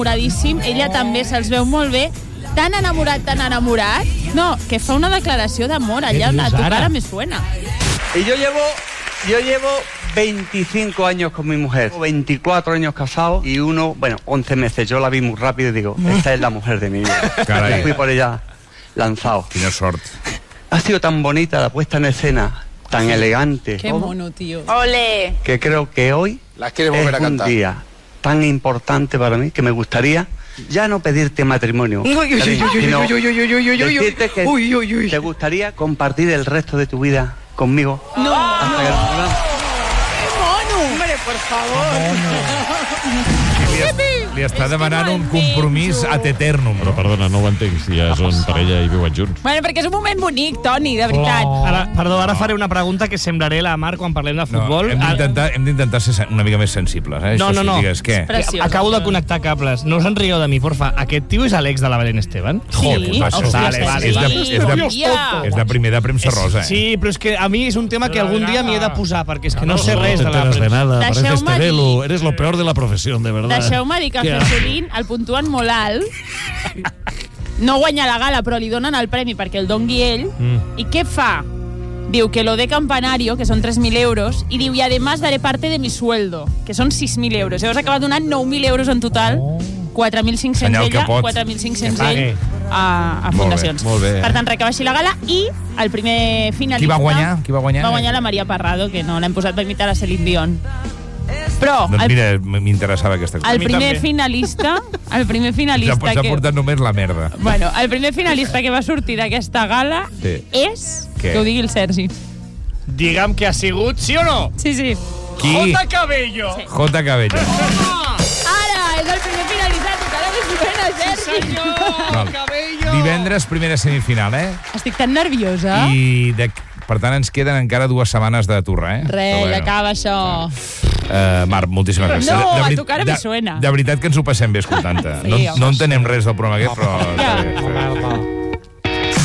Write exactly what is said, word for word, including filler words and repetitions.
enamoradíssim, ella també se'ls veu molt bé, tan enamorat, tan enamorat, no, que fa una declaració d'amor allà on a tu cara me suena. Y yo llevo, yo llevo veinticinco años con mi mujer, veinticuatro años casado y uno, bueno, once meses. Yo la vi muy rápido y digo, esta es la mujer de mi vida. Caray. Y fui por ella lanzado. Quina sort. Ha sido tan bonita la puesta en escena, tan elegante. Qué todo, mono, tío. Ole. que creo que hoy Las quieres volver a es un cantar. día tan importante para mí que me gustaría ya no pedirte matrimonio, cariño, sino decirte que te gustaría compartir el resto de tu vida conmigo. No, hasta que nos muramos. Hombre, por favor. Li està demanant un compromís ad eternum. Però perdona, no ho entenc, si ja són parella i viuen junts. Bueno, perquè és un moment bonic, Toni, de veritat. Oh. Ara, perdó, ara faré una pregunta que semblaré la Mar quan parlem de futbol. No, hem d'intentar hem d'intentar ser una mica més sensibles, eh? No, Això no, sí, no. Digues, què? Preciós. Acabo de connectar cables. No us en rieu de mi, porfa. Aquest tio és l'ex de la Belén Esteban? Sí, Joder, això hòstia, vale, sí, vale. sí. És de, és de, Hòstia. és de primer de premsa rosa, eh? Sí, però és que a mi és un tema que algun dia m'hi he de posar, perquè és que no sé res de la enteras de premsa. nada, Deixeu-me pareces Terelu, dir- eres lo peor de la profesión, de verdad. Deixeu-me dir que Què? Fesolín el puntuen molt alt. No guanya la gala, però li donen el premi perquè el dongui ell. Mm. I què fa? Diu que lo de campanario, que són tres mil euros, i diu, y además daré parte de mi sueldo, que són sis mil euros. Llavors acaba donant nou mil euros en total, quatre mil cinc-cents Senyal que ella, pot. quatre mil cinc-cents Que pague. ell, a, a Molt bé, fundacions. molt bé. Per tant, que baixi la gala, i el primer finalista... Qui va guanyar? Qui va guanyar? Va guanyar la Maria Parrado, que no l'hem posat per imitar a Celine Dion. Però Doncs el, mira, m'interessava aquesta el cosa. primer també. finalista, el primer S'ha finalista s'ha que... portat només la merda. Bueno, el primer finalista que va sortir d'aquesta gala Sí. és... Què? Que ho digui el Sergi. Digue'm que ha sigut, sí o no? Sí, sí. Qui? J. Cabello. Sí. J. Cabello. Ara és el primer finalista, tu cara de suena, Sergi. Val. Divendres, primera semifinal, eh? Estic tan nerviosa. I, de, per tant, ens queden encara dues setmanes de turra, eh? Res, Però ja acaba això. Uh, Marc, moltíssimes gràcies. No, de, a veri- tu cara me suena. De, de veritat que ens ho passem bé escoltant-te. Sí, no, home, no entenem res del programa aquest, però... Ja. està bé, està bé.